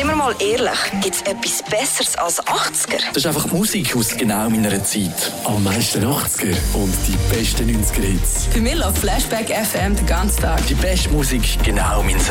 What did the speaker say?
Sind wir mal ehrlich, gibt es etwas Besseres als 80er? Das ist einfach Musik aus genau meiner Zeit. Am meisten 80er und die besten 90er Hits. Für mich läuft Flashback FM den ganzen Tag. Die beste Musik genau mein Sound.